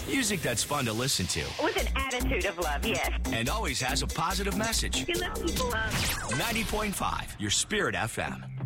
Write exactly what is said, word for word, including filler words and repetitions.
Music that's fun to listen to. With an attitude of love, yes. And always has a positive message. You lift people up. ninety point five, your Spirit F M.